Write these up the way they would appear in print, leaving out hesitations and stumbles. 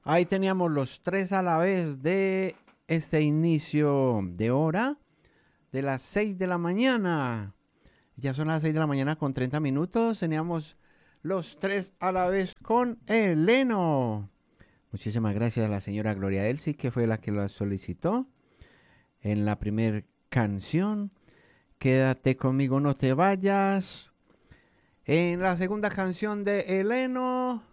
Ahí teníamos los tres a la vez de este inicio de hora de las 6 de la mañana. Ya son las 6 de la mañana con 30 minutos. Teníamos los tres a la vez con Eleno. Muchísimas gracias a la señora Gloria Elsie, que fue la que la solicitó en la primera canción. Quédate conmigo, no te vayas. En la segunda canción de Eleno.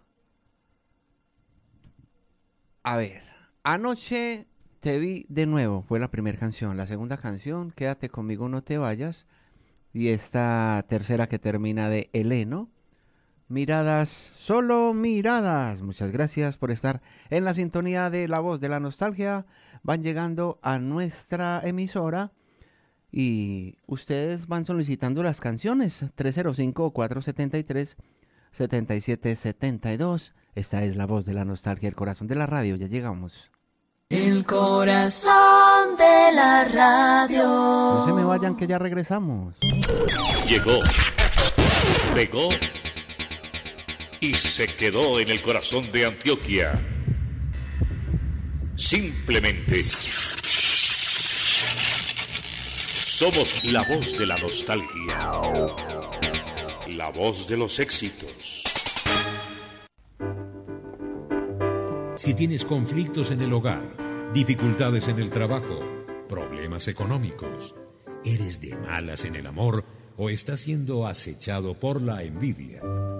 A ver, anoche te vi de nuevo, fue la primera canción. La segunda canción, Quédate conmigo, no te vayas. Y esta tercera que termina de Eleno, Miradas, solo miradas. Muchas gracias por estar en la sintonía de La Voz de la Nostalgia. Van llegando a nuestra emisora y ustedes van solicitando las canciones. 305-473-7772. Esta es La Voz de la Nostalgia, el corazón de la radio. Ya llegamos. El corazón de la radio. No se me vayan, que ya regresamos. Llegó, pegó y se quedó en el corazón de Antioquia. Simplemente somos la voz de la nostalgia, la voz de los éxitos. Si tienes conflictos en el hogar, dificultades en el trabajo, problemas económicos, eres de malas en el amor o estás siendo acechado por la envidia,